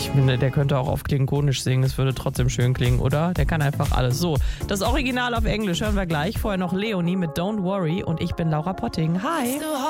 Ich finde, der könnte auch auf Klingonisch singen, es würde trotzdem schön klingen, oder? Der kann einfach alles. So, das Original auf Englisch hören wir gleich. Vorher noch Leonie mit Don't Worry und ich bin Laura Potting. Hi!